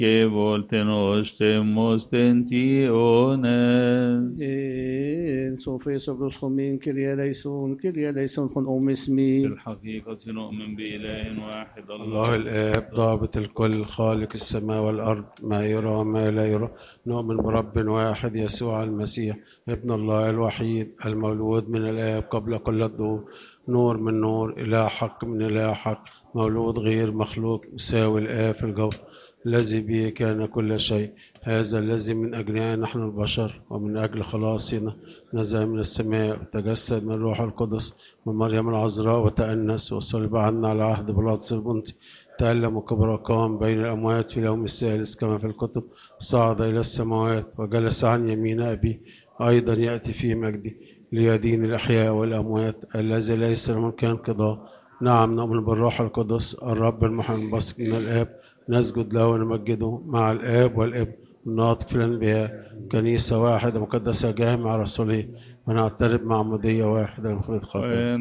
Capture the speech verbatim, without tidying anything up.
que voltenos temos tentiones. En Sofeso Broschomin, Kyrie eleison, Kyrie eleison con omismi. بالحقيقة نؤمن بإله واحد الله الآب ضابط الكل خالق السماء والأرض ما يرى وما لا يرى. نؤمن برب واحد يسوع المسيح ابن الله الوحيد المولود من الآب قبل كل الدهور، نور من نور، إله حق من إله حق، مولود غير مخلوق، مساوي الآب في الجوهر، الذي به كان كل شيء. هذا الذي من أجلنا نحن البشر ومن أجل خلاصنا نزل من السماء وتجسد من الروح القدس من مريم العذراء وتأنس وصلب عنا على عهد بيلاطس البنطي، تألم وكبر وقام بين الأموات في اليوم الثالث كما في الكتب، صعد إلى السماوات وجلس عن يمين أبيه، أيضا يأتي في مجده ليدين الأحياء والأموات، الذي ليس ممكن انقضاء. نعم نؤمن بالروح القدس الرب المحيي المنبثق من الآب، نسجد له ونمجده مع الآب والابن الناطق في الأنبياء، كنيسة واحدة مقدسة جامعة رسولية، ونعترف معمودية واحدة لمغفرة الخطايا.